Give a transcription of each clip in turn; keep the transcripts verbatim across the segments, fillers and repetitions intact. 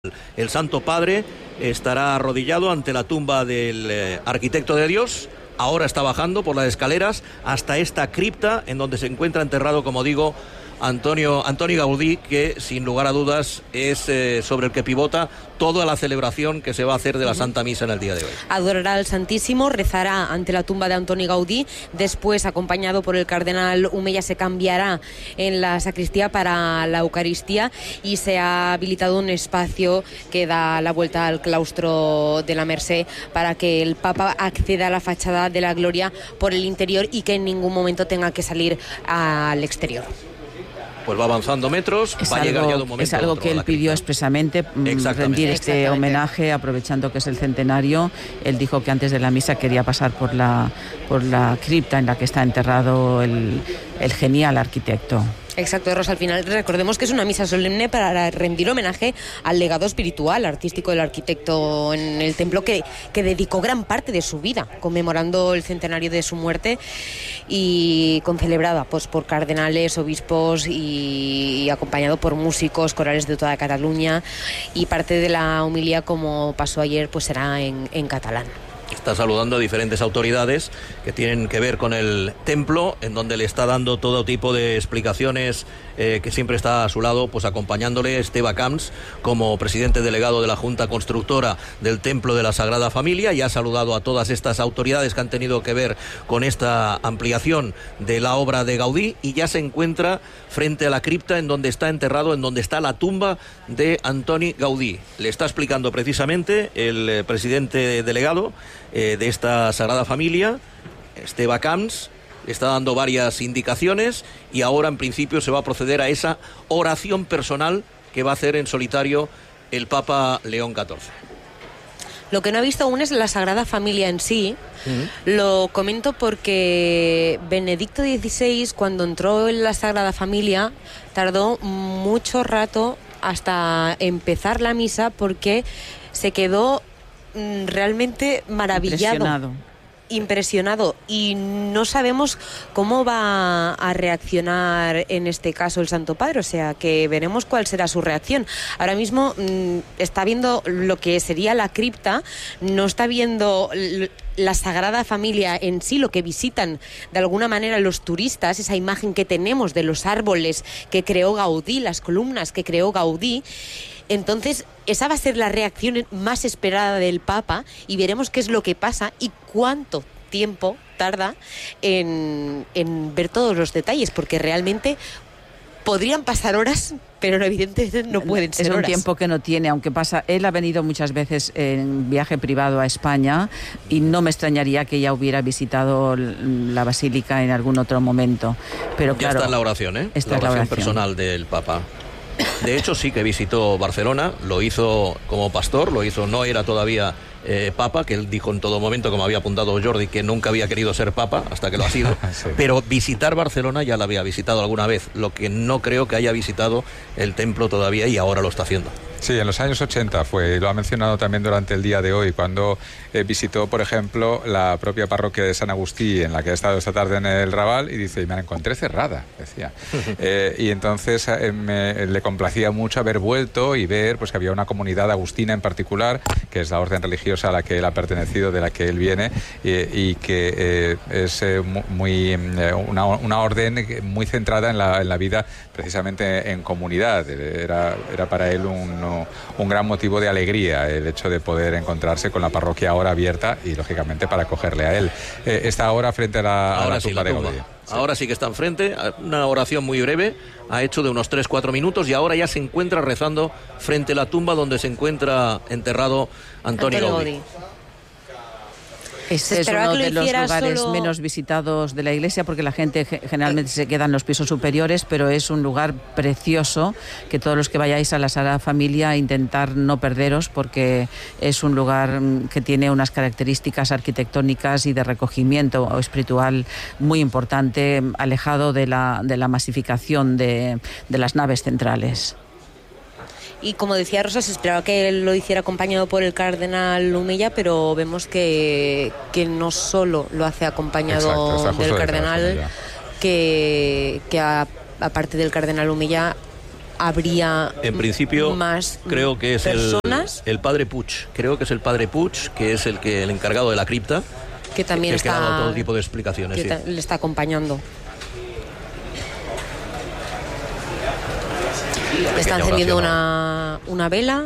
El Santo Padre estará arrodillado ante la tumba del eh, arquitecto de Dios. Ahora está bajando por las escaleras hasta esta cripta en donde se encuentra enterrado, como digo, Antonio, Antoni Gaudí, que sin lugar a dudas es eh, sobre el que pivota toda la celebración que se va a hacer de la Santa Misa en el día de hoy. Adorará al Santísimo, rezará ante la tumba de Antoni Gaudí, después, acompañado por el cardenal Humeya, se cambiará en la sacristía para la Eucaristía y se ha habilitado un espacio que da la vuelta al claustro de la Merced para que el Papa acceda a la fachada de la Gloria por el interior y que en ningún momento tenga que salir al exterior. Pues va avanzando metros, es va algo, a llegar ya de un momento es algo que él pidió expresamente, rendir este homenaje, aprovechando que es el centenario. Él dijo que antes de la misa quería pasar por la, por la cripta en la que está enterrado el, el genial arquitecto. Exacto, Rosa, al final recordemos que es una misa solemne para rendir homenaje al legado espiritual, artístico del arquitecto en el templo que, que dedicó gran parte de su vida conmemorando el centenario de su muerte y concelebrada pues, por cardenales, obispos y, y acompañado por músicos, corales de toda Cataluña, y parte de la homilía, como pasó ayer, pues será en, en catalán. Está saludando a diferentes autoridades que tienen que ver con el templo, en donde le está dando todo tipo de explicaciones, eh, que siempre está a su lado, pues acompañándole Esteve Camps como presidente delegado de la Junta Constructora del Templo de la Sagrada Familia, y ha saludado a todas estas autoridades que han tenido que ver con esta ampliación de la obra de Gaudí, y ya se encuentra frente a la cripta en donde está enterrado, en donde está la tumba de Antoni Gaudí. Le está explicando precisamente el eh, presidente delegado Eh, de esta Sagrada Familia, Esteve Camps, está dando varias indicaciones, y ahora en principio se va a proceder a esa oración personal que va a hacer en solitario el Papa León catorce. Lo que no ha visto aún es la Sagrada Familia en sí. Uh-huh. Lo comento porque Benedicto dieciséis, cuando entró en la Sagrada Familia, tardó mucho rato hasta empezar la misa, porque se quedó realmente maravillado, impresionado. impresionado y no sabemos cómo va a reaccionar en este caso el Santo Padre, o sea que veremos cuál será su reacción. Ahora mismo mmm, está viendo lo que sería la cripta, no está viendo la Sagrada Familia en sí, lo que visitan de alguna manera los turistas, esa imagen que tenemos de los árboles que creó Gaudí, las columnas que creó Gaudí. Entonces, esa va a ser la reacción más esperada del Papa, y veremos qué es lo que pasa y cuánto tiempo tarda en, en ver todos los detalles, porque realmente podrían pasar horas, pero evidentemente no pueden ser horas. Es un horas. tiempo que no tiene, aunque pasa. Él ha venido muchas veces en viaje privado a España, y no me extrañaría que ella hubiera visitado la basílica en algún otro momento. Pero ya claro, está en la oración, ¿eh? Esta la es la oración oración personal del Papa. De hecho, sí que visitó Barcelona, lo hizo como pastor, lo hizo, no era todavía eh, Papa, que él dijo en todo momento, como había apuntado Jordi, que nunca había querido ser Papa hasta que lo ha sido, sí. Pero visitar Barcelona ya lo había visitado alguna vez, lo que no creo que haya visitado el templo todavía, y ahora lo está haciendo. Sí, en los años ochenta fue, y lo ha mencionado también durante el día de hoy, cuando eh, visitó, por ejemplo, la propia parroquia de San Agustí, en la que ha estado esta tarde en el Raval, y dice, y me la encontré cerrada, decía. eh, y entonces eh, me, le complacía mucho haber vuelto y ver pues que había una comunidad agustina en particular, que es la orden religiosa a la que él ha pertenecido, de la que él viene, y, y que eh, es eh, muy eh, una, una orden muy centrada en la, en la vida precisamente en comunidad. Era, era para él un un gran motivo de alegría el hecho de poder encontrarse con la parroquia ahora abierta, y lógicamente para acogerle a él. Eh, está ahora frente a la, ahora a la sí, tumba la de tumba. Gaudí. Sí. Ahora sí que está enfrente, una oración muy breve, ha hecho de unos tres cuatro minutos, y ahora ya se encuentra rezando frente a la tumba donde se encuentra enterrado Antoni Gaudí. Este es uno de los lugares solo... menos visitados de la iglesia, porque la gente generalmente se queda en los pisos superiores, pero es un lugar precioso que todos los que vayáis a la Sagrada Familia intentar no perderos, porque es un lugar que tiene unas características arquitectónicas y de recogimiento espiritual muy importante, alejado de la, de la masificación de, de las naves centrales. Y como decía Rosa, se esperaba que él lo hiciera acompañado por el cardenal Humeya, pero vemos que, que no solo lo hace acompañado Exacto, del cardenal, que, que a, aparte del cardenal Humeya habría en principio más creo que es personas. El, el padre Puig, creo que es el padre Puig, que es el que el encargado de la cripta, que también que, está que ha dado todo tipo de explicaciones. Que sí. le está acompañando. Está encendiendo una, una vela.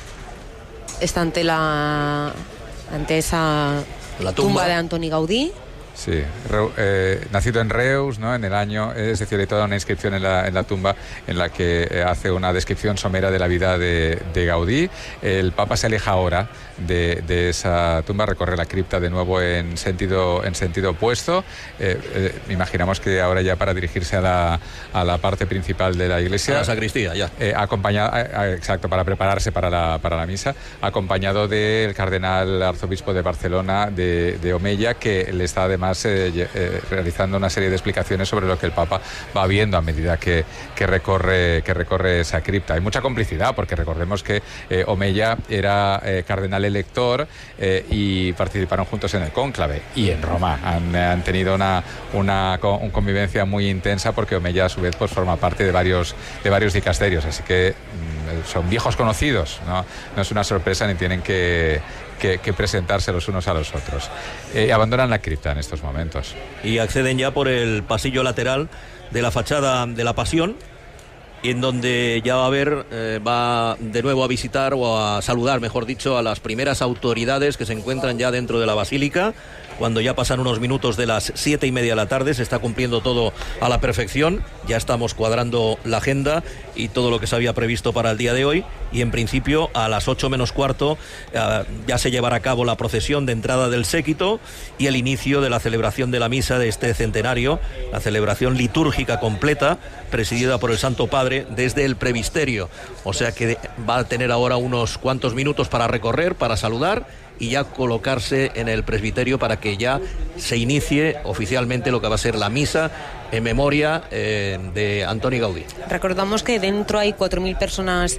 Está ante la ante esa la tumba. tumba de Antoni Gaudí. Sí, eh, nacido en Reus, ¿no? En el año, es decir, hay toda una inscripción en la, en la tumba en la que eh, hace una descripción somera de la vida de, de Gaudí. El Papa se aleja ahora de, de esa tumba, recorre la cripta de nuevo en sentido, en sentido opuesto. Eh, eh, imaginamos que ahora ya para dirigirse a la, a la parte principal de la iglesia. A la sacristía, ya. Eh, acompañado, eh, exacto, para prepararse para la, para la misa, acompañado del cardenal arzobispo de Barcelona, de, de Omeya, que le está además Eh, eh, realizando una serie de explicaciones sobre lo que el Papa va viendo a medida que, que, recorre, que recorre esa cripta. Hay mucha complicidad, porque recordemos que eh, Omeya era eh, cardenal elector eh, y participaron juntos en el cónclave, y en Roma han, han tenido una, una, una convivencia muy intensa, porque Omeya a su vez pues forma parte de varios, de varios dicasterios, así que mm, son viejos conocidos, ¿no? No es una sorpresa ni tienen que Que, que presentarse los unos a los otros. Eh, abandonan la cripta en estos momentos. Y acceden ya por el pasillo lateral de la fachada de la Pasión, en donde ya va a ver, eh, va de nuevo a visitar o a saludar, mejor dicho, a las primeras autoridades que se encuentran ya dentro de la Basílica. Cuando ya pasan unos minutos de las siete y media de la tarde, se está cumpliendo todo a la perfección. Ya estamos cuadrando la agenda y todo lo que se había previsto para el día de hoy. Y en principio a las ocho menos cuarto eh, ya se llevará a cabo la procesión de entrada del séquito y el inicio de la celebración de la misa de este centenario, la celebración litúrgica completa, presidida por el Santo Padre desde el previsterio. O sea que va a tener ahora unos cuantos minutos para recorrer, para saludar y ya colocarse en el presbiterio para que ya se inicie oficialmente lo que va a ser la misa en memoria eh, de Antoni Gaudí. Recordamos que dentro hay cuatro mil personas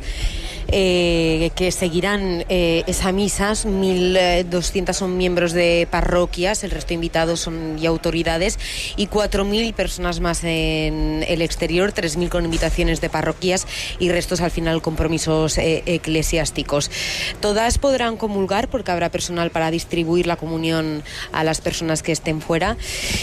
eh, que seguirán eh, esa misa, mil doscientos son miembros de parroquias, el resto invitados son y autoridades, y cuatro mil personas más en el exterior, tres mil con invitaciones de parroquias y restos al final compromisos eh, eclesiásticos. Todas podrán comulgar porque habrá personal para distribuir la comunión a las personas que estén fuera.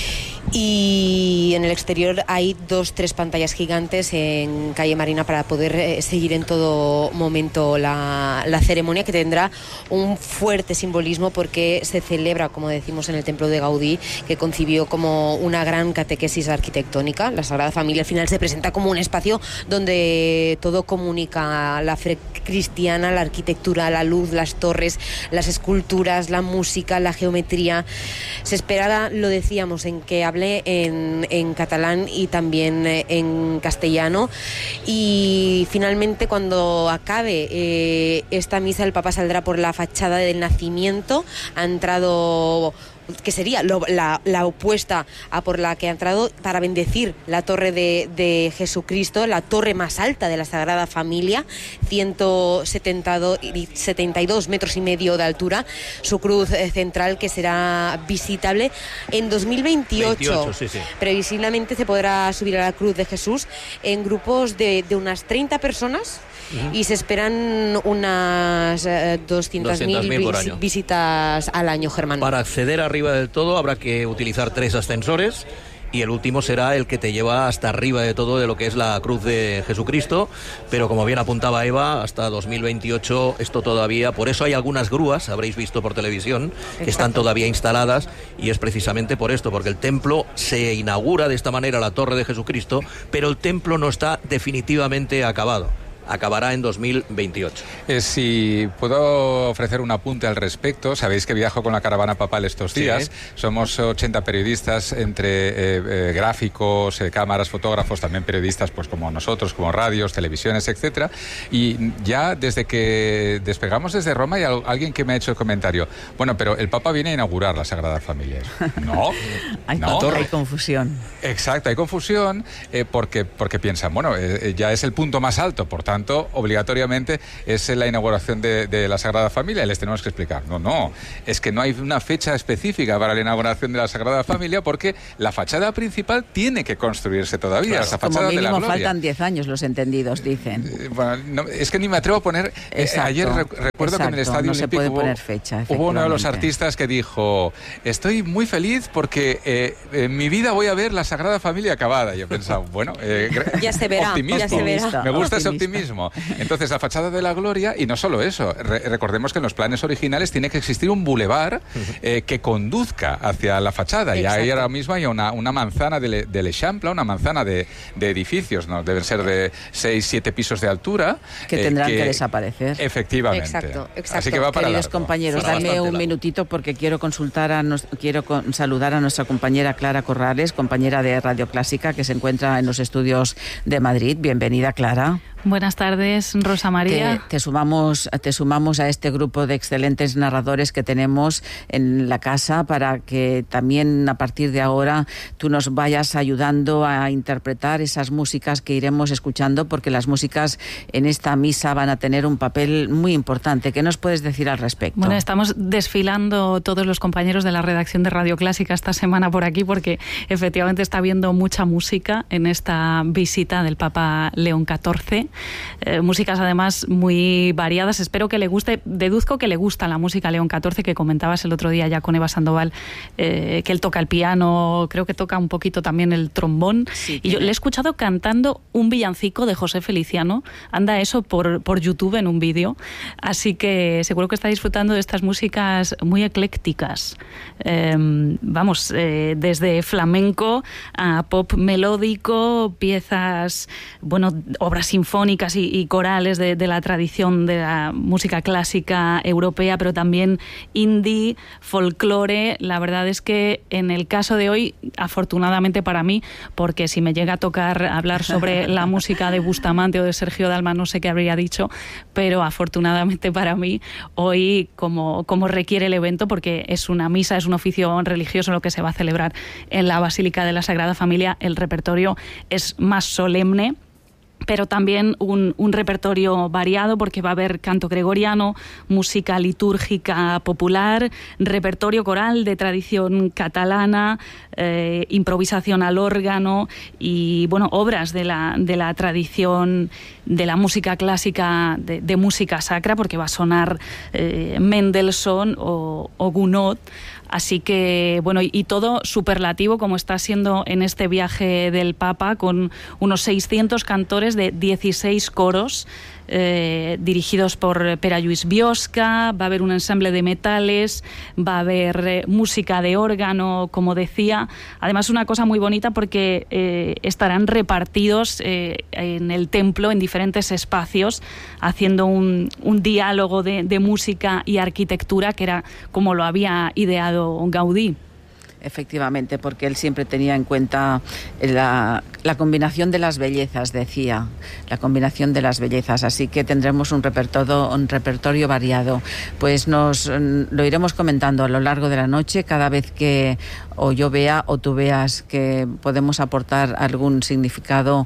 Y en el exterior hay dos, tres pantallas gigantes en Calle Marina para poder eh, seguir en todo momento la, la ceremonia, que tendrá un fuerte simbolismo porque se celebra, como decimos, en el templo de Gaudí, que concibió como una gran catequesis arquitectónica. La Sagrada Familia al final se presenta como un espacio donde todo comunica: la fe cristiana, la arquitectura, la luz, las torres, las esculturas, la música, la geometría. Se esperaba, lo decíamos, en que hable en, en catalán y también en castellano, y finalmente cuando acabe eh, esta misa el Papa saldrá por la fachada del Nacimiento. Ha entrado, que sería lo, la, la opuesta a por la que ha entrado, para bendecir la torre de, de Jesucristo, la torre más alta de la Sagrada Familia, ciento setenta y dos metros y medio de altura, su cruz central, que será visitable en dos mil veintiocho. veintiocho, sí, sí. Previsiblemente se podrá subir a la cruz de Jesús en grupos de, de unas treinta personas. Uh-huh. Y se esperan unas eh, doscientas mil vis- visitas al año, Germán. Para acceder arriba del todo habrá que utilizar tres ascensores, y el último será el que te lleva hasta arriba de todo de lo que es la cruz de Jesucristo. Pero como bien apuntaba Eva, hasta dos mil veintiocho esto todavía, por eso hay algunas grúas, habréis visto por televisión, que Exacto. están todavía instaladas, y es precisamente por esto, porque el templo se inaugura de esta manera, la torre de Jesucristo, pero el templo no está definitivamente acabado. Acabará en dos mil veintiocho. Eh, si puedo ofrecer un apunte al respecto, sabéis que viajo con la caravana papal estos días. Sí. Somos ochenta periodistas, entre eh, eh, gráficos, eh, cámaras, fotógrafos, también periodistas pues como nosotros, como radios, televisiones, etcétera. Y ya desde que despegamos desde Roma hay alguien que me ha hecho el comentario: bueno, pero el Papa viene a inaugurar la Sagrada Familia. No, hay, no. hay confusión. Exacto, hay confusión eh, porque, porque piensan, bueno, eh, ya es el punto más alto, por tanto tanto, obligatoriamente es la inauguración de, de la Sagrada Familia y les tenemos que explicar. No, no, es que no hay una fecha específica para la inauguración de la Sagrada Familia porque la fachada principal tiene que construirse todavía. Claro, esa fachada como mínimo de la gloria. Faltan diez años los entendidos, dicen. Eh, bueno, no, es que ni me atrevo a poner... Exacto, eh, ayer re recuerdo exacto, que en el Estadio no Olímpico se puede hubo, poner fecha, hubo uno de los artistas que dijo, estoy muy feliz porque eh, en mi vida voy a ver la Sagrada Familia acabada. Y he pensado, bueno, eh, ya se verá, optimismo. Ya se verá. Me gusta ese optimismo. Entonces, la fachada de la gloria, y no solo eso, re recordemos que en los planes originales tiene que existir un bulevar eh, que conduzca hacia la fachada. Exacto. Y ahí ahora mismo hay una, una manzana de l'Eixample, una manzana de, de edificios, ¿no? Deben ser de seis, siete pisos de altura. Que eh, tendrán que, que desaparecer. Efectivamente. Exacto, exacto. Así que va para Queridos largo. compañeros, dame un largo. minutito porque quiero consultar a nos, quiero con, saludar a nuestra compañera Clara Corrales, compañera de Radio Clásica, que se encuentra en los estudios de Madrid. Bienvenida, Clara. Buenas tardes, Rosa María. Te, te, sumamos, te sumamos a este grupo de excelentes narradores que tenemos en la casa para que también a partir de ahora tú nos vayas ayudando a interpretar esas músicas que iremos escuchando, porque las músicas en esta misa van a tener un papel muy importante. ¿Qué nos puedes decir al respecto? Bueno, estamos desfilando todos los compañeros de la redacción de Radio Clásica esta semana por aquí porque efectivamente está habiendo mucha música en esta visita del Papa León catorce. Eh, músicas además muy variadas. Espero que le guste, deduzco que le gusta la música a León catorce, que comentabas el otro día ya con Eva Sandoval, eh, que él toca el piano, creo que toca un poquito también el trombón. Sí, y yo le he escuchado cantando un villancico de José Feliciano. Anda eso por, por YouTube en un vídeo. Así que seguro que está disfrutando de estas músicas muy eclécticas. Eh, vamos, eh, desde flamenco a pop melódico, piezas, bueno, obras sinfónicas Y, y corales de, de la tradición de la música clásica europea, pero también indie, folclore. La verdad es que en el caso de hoy, afortunadamente para mí, porque si me llega a tocar hablar sobre la música de Bustamante o de Sergio Dalma, no sé qué habría dicho, pero afortunadamente para mí, hoy, como, como requiere el evento, porque es una misa, es un oficio religioso lo que se va a celebrar en la Basílica de la Sagrada Familia, el repertorio es más solemne, pero también un, un repertorio variado, porque va a haber canto gregoriano, música litúrgica popular, repertorio coral de tradición catalana, eh, improvisación al órgano y bueno, obras de la, de la tradición de la música clásica, de, de música sacra, porque va a sonar eh, Mendelssohn o, o Gounod. Así que, bueno, y todo superlativo, como está siendo en este viaje del Papa, con unos seiscientos cantores de dieciséis coros, eh, dirigidos por Pere Lluís Biosca. Va a haber un ensamble de metales, va a haber eh, música de órgano, como decía. Además, una cosa muy bonita porque eh, estarán repartidos eh, en el templo, en diferentes espacios, haciendo un, un diálogo de, de música y arquitectura, que era como lo había ideado Gaudí. Efectivamente, porque él siempre tenía en cuenta la, la combinación de las bellezas, decía, la combinación de las bellezas, así que tendremos un repertorio, un repertorio variado. Pues nos lo iremos comentando a lo largo de la noche, cada vez que o yo vea o tú veas que podemos aportar algún significado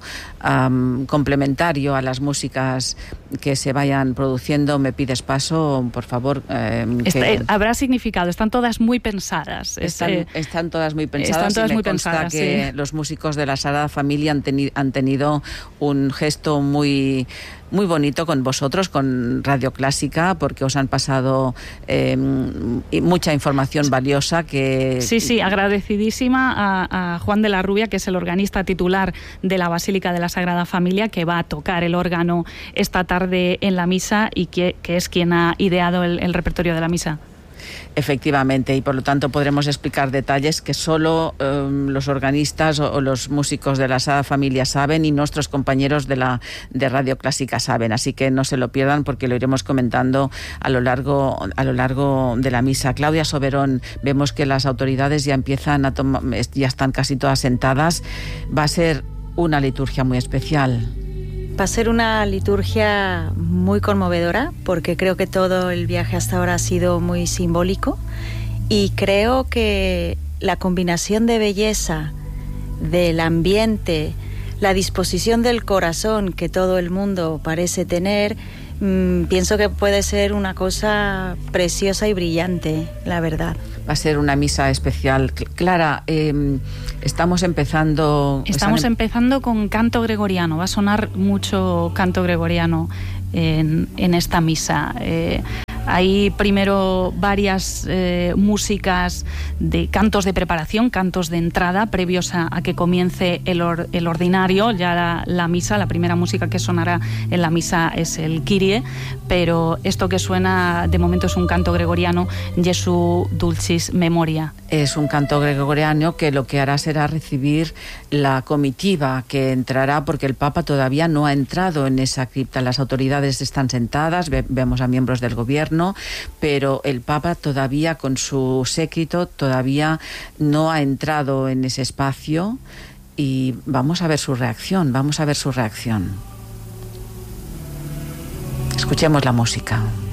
um, complementario a las músicas que se vayan produciendo, me pides paso, por favor. Eh, Está, que... Habrá significado, están todas muy pensadas. Están, este... están todas muy pensadas. Están todas y me muy consta pensadas, que sí. Los músicos de la Sagrada Familia han, teni han tenido un gesto muy... muy bonito con vosotros, con Radio Clásica, porque os han pasado eh, mucha información valiosa que... Sí, sí, agradecidísima a, a Juan de la Rubia, que es el organista titular de la Basílica de la Sagrada Familia, que va a tocar el órgano esta tarde en la misa y que, que es quien ha ideado el, el repertorio de la misa. Efectivamente, y por lo tanto podremos explicar detalles que solo eh, los organistas o, o los músicos de la Sagrada Familia saben y nuestros compañeros de la de Radio Clásica saben, así que no se lo pierdan porque lo iremos comentando a lo largo a lo largo de la misa. Claudia Soberón, vemos que las autoridades ya empiezan a tomar, ya están casi todas sentadas. Va a ser una liturgia muy especial. Va a ser una liturgia muy conmovedora porque creo que todo el viaje hasta ahora ha sido muy simbólico y creo que la combinación de belleza, del ambiente, la disposición del corazón que todo el mundo parece tener, mmm, pienso que puede ser una cosa preciosa y brillante, la verdad. Va a ser una misa especial. Clara, eh, estamos empezando... Estamos están... empezando con canto gregoriano. Va a sonar mucho canto gregoriano en, en esta misa. Eh, Hay primero varias eh, músicas de cantos de preparación, cantos de entrada, previos a, a que comience el, or, el ordinario, ya la, la misa. La primera música que sonará en la misa es el Kyrie, pero esto que suena de momento es un canto gregoriano, Jesu Dulcis Memoria. Es un canto gregoriano que lo que hará será recibir la comitiva que entrará, porque el Papa todavía no ha entrado en esa cripta. Las autoridades están sentadas, ve, vemos a miembros del gobierno, pero el Papa todavía con su séquito todavía no ha entrado en ese espacio y vamos a ver su reacción, vamos a ver su reacción. Escuchemos la música.